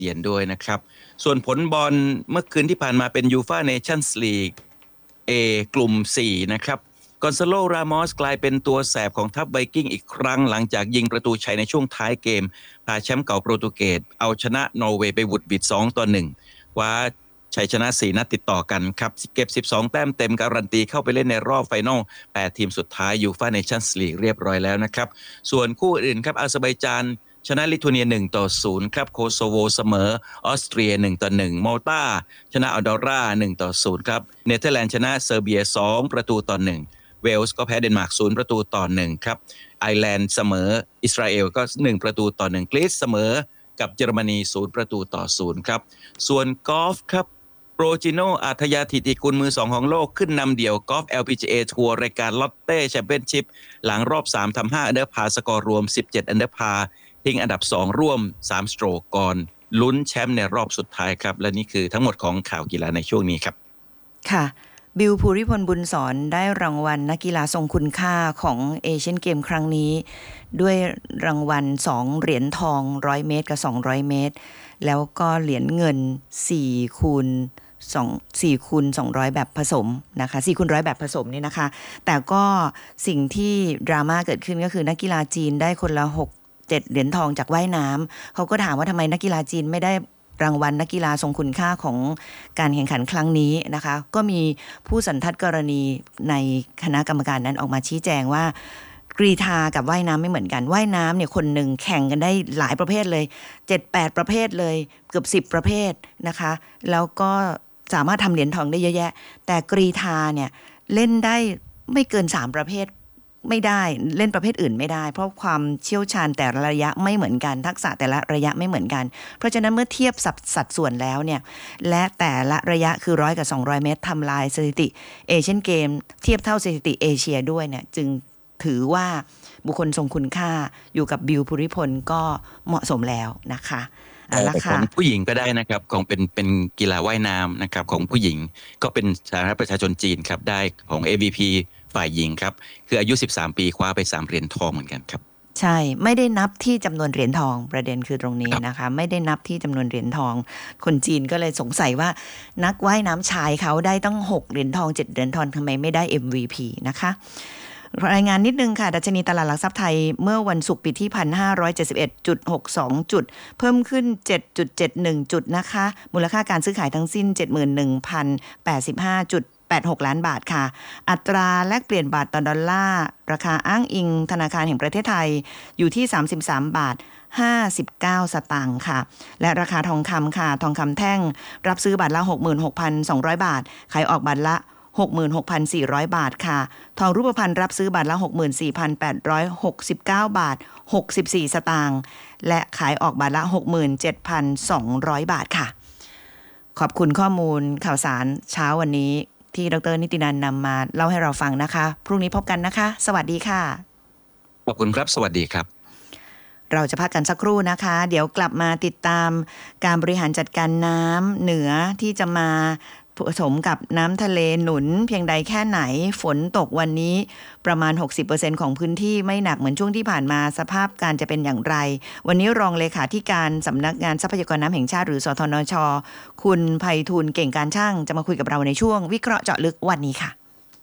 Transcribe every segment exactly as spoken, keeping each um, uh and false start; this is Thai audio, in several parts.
เตียนด้วยนะครับส่วนผลบอลเมื่อคืนที่ผ่านมาเป็นยูฟ่าเนชั่นส์ลีก A กลุ่มสี่นะครับกอนซาโล รามอสกลายเป็นตัวแสบของทัพไวกิ้งอีกครั้งหลังจากยิงประตูชัยในช่วงท้ายเกมพาแชมป์เก่าโปรตุเกสเอาชนะนอร์เวย์ไปบุดบิดสองต่อหนึ่งคว้าชัยชนะสี่นัดติดต่อกันครับเก็บสิบสองแต้มเต็มการันตีเข้าไปเล่นในรอบไฟนอลแปดทีมสุดท้ายยูฟ่าเนชั่นส์ลีกเรียบร้อยแล้วนะครับส่วนคู่อื่นครับอาเซอร์ไบจานชนะลิทัวเนียหนึ่งต่อศูนย์ครับโคโซโวเสมอออสเตรียหนึ่งต่อหนึ่งมอลตาชนะอัลดอร่าหนึ่งต่อศูนย์ครับเนเธอร์แลนด์ชนะเซอร์เบียสองประตูต่อหนึ่งเวลส์ก็แพ้เดนมาร์กศูนย์ประตูต่อหนึ่งครับไอร์แลนด์เสมออิสราเอลก็หนึ่งประตูต่อหนึ่งกรีซเสมอกับเยอรมนีศูนย์ประตูต่อศูนย์ครับส่วนกอล์ฟครับโปรจิโนอาทยาธิติกุลมือสองของโลกขึ้นนำเดี่ยวกอล์ฟ แอล พี จี เอ ทัวร์รายการลอตเต้แชมเปี้ยนชิพหลังรอบสามทำห้าอันเดอร์พาสกอร์รวมสิบเจ็ดอันเดอร์พาทิ้งอันดับสองร่วมสามสโตรกก่อนลุ้นแชมป์ในรอบสุดท้ายครับและนี่คือทั้งหมดของข่าวกีฬาในช่วงนี้ครับค่ะบิล ภูริพลบุญสอนได้รางวัลนักกีฬาทรงคุณค่าของเอเชียนเกมครั้งนี้ด้วยรางวัลสองเหรียญทองหนึ่งร้อยเมตรกับสองร้อยเมตรแล้วก็เหรียญเงินสี่คูณสอง สี่คูณสองร้อยแบบผสมนะคะสี่คูณร้อยแบบผสมนี่นะคะแต่ก็สิ่งที่ดราม่าเกิดขึ้นก็คือนักกีฬาจีนได้คนละหก เจ็ดเหรียญทองจากว่ายน้ำเขาก็ถามว่าทำไมนักกีฬาจีนไม่ได้รางวัลนักกีฬาทรงคุณค่าของการแข่งขันครั้งนี้นะคะก็มีผู้สันทัดกรณีในคณะกรรมการนั้นออกมาชี้แจงว่ากรีฑากับว่ายน้ำไม่เหมือนกันว่ายน้ำเนี่ยคนหนึ่งแข่งกันได้หลายประเภทเลย เจ็ดแปด ประเภทเลยเกือบสิบประเภทนะคะแล้วก็สามารถทำเหรียญทองได้เยอะแยะแต่กรีฑาเนี่ยเล่นได้ไม่เกินสามประเภทไม่ได้เล่นประเภทอื่นไม่ได้เพราะความเชี่ยวชาญแต่ละระยะไม่เหมือนกันทักษะแต่ละระยะไม่เหมือนกันเพราะฉะนั้นเมื่อเทียบสัดส่วนแล้วเนี่ยและแต่ละระยะคือร้อยกับสองร้อยเมตรทำลายสถิติเอเชียนเกมเทียบเท่าสถิติเอเชียด้วยเนี่ยจึงถือว่าบุคคลทรงคุณค่าอยู่กับบิล ภูริพลก็เหมาะสมแล้วนะคะแต่ของผู้หญิงก็ได้นะครับของเป็นเป็นกีฬาว่ายน้ำนะครับของผู้หญิงก็เป็นสาธารณรัฐประชาชนจีนครับได้ของ เอ วี พี ฝ่ายหญิงครับคืออายุสิบสามปีคว้าไปสามเหรียญทองเหมือนกันครับใช่ไม่ได้นับที่จำนวนเหรียญทองประเด็นคือตรงนี้นะคะไม่ได้นับที่จำนวนเหรียญทองคนจีนก็เลยสงสัยว่านักว่ายน้ำชายเขาได้ตั้งหกเหรียญทองเจ็ดเหรียญทองทำไมไม่ได้ เอ็ม วี พี นะคะรายงานนิดนึงค่ะดัชนีตลาดหลักทรัพย์ไทยเมื่อวันศุกร์ปิดที่ หนึ่งพันห้าร้อยเจ็ดสิบเอ็ดจุดหกสอง จุดเพิ่มขึ้น เจ็ดจุดเจ็ดหนึ่ง จุดนะคะมูลค่าการซื้อขายทั้งสิ้น เจ็ดหมื่นหนึ่งพันแปดสิบห้าจุดแปดหก ล้านบาทค่ะอัตราแลกเปลี่ยนบาทต่อดอลลาร์ราคาอ้างอิงธนาคารแห่งประเทศไทยอยู่ที่สามสิบสามบาทห้าสิบเก้าสตางค์ค่ะและราคาทองคำค่ะทองคำแท่งรับซื้อบาทละ หกหมื่นหกพันสองร้อย บาทขายออกบาทละหกหมื่นหกพันสี่ร้อย บาทค่ะทองรูปพรรณรับซื้อบาทละ หกหมื่นสี่พันแปดร้อยหกสิบเก้า บาทหกสิบสี่สตางค์และขายออกบาทละ หกหมื่นเจ็ดพันสองร้อย บาทค่ะขอบคุณข้อมูลข่าวสารเช้าวันนี้ที่ดร.นิตินันท์นำมาเล่าให้เราฟังนะคะพรุ่งนี้พบกันนะคะสวัสดีค่ะขอบคุณครับสวัสดีครับเราจะพักกันสักครู่นะคะเดี๋ยวกลับมาติดตามการบริหารจัดการน้ำเหนือที่จะมาผสมกับน้ำทะเลหนุนเพียงใดแค่ไหนฝนตกวันนี้ประมาณ หกสิบเปอร์เซ็นต์ ของพื้นที่ไม่หนักเหมือนช่วงที่ผ่านมาสภาพการจะเป็นอย่างไรวันนี้รองเลขาธิการสำนักงานทรัพยากรน้ำแห่งชาติหรือสทนช.คุณไพฑูรย์เก่งการช่างจะมาคุยกับเราในช่วงวิเคราะห์เจาะลึกวันนี้ค่ะ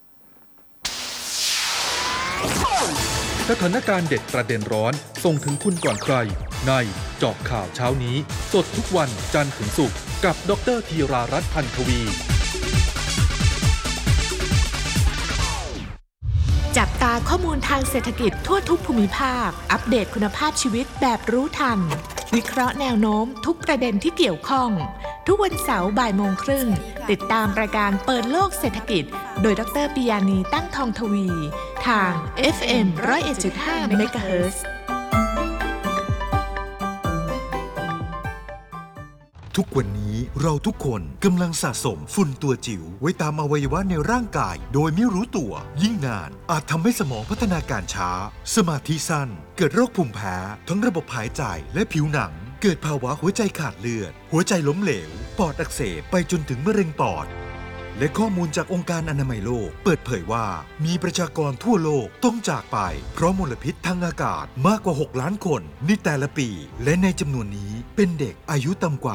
สถานการณ์เด็ดประเด็นร้อนส่งถึงคุณก่อนใครในเจาะข่าวเช้านี้สดทุกวันจันทร์ถึงศุกร์กับดร.ธีรารัตน์ พันธวีจับตาข้อมูลทางเศรษฐกิจทั่วทุกภูมิภาคอัปเดตคุณภาพชีวิตแบบรู้ทันวิเคราะห์แนวโน้มทุกประเด็นที่เกี่ยวข้องทุกวันเสาร์บ่ายโมงครึ่งติดตามรายการเปิดโลกเศรษฐกิจโดยดร.ปิยานีตั้งทองทวีทาง เอฟ เอ็ม หนึ่งศูนย์เอ็ดจุดห้า เมกะเฮิรตซ์ทุกวันนี้เราทุกคนกำลังสะสมฝุ่นตัวจิ๋วไว้ตามอวัยวะในร่างกายโดยไม่รู้ตัวยิ่งนานอาจทำให้สมองพัฒนาการช้าสมาธิสั้นเกิดโรคภูมิแพ้ทั้งระบบหายใจและผิวหนังเกิดภาวะหัวใจขาดเลือดหัวใจล้มเหลวปอดอักเสบไปจนถึงมะเร็งปอดและข้อมูลจากองค์การอนามัยโลกเปิดเผยว่ามีประชากรทั่วโลกต้องจากไปเพราะมลพิษทางอากาศมากกว่าหกล้านคนในแต่ละปีและในจำนวนนี้เป็นเด็กอายุต่ำกว่า